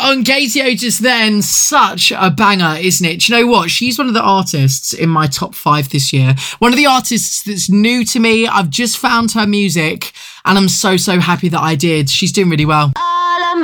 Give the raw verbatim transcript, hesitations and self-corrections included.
on Katie O just then, such a banger, isn't it? Do you know what? She's one of the artists in my top five this year. One of the artists that's new to me. I've just found her music and I'm so, so happy that I did. She's doing really well.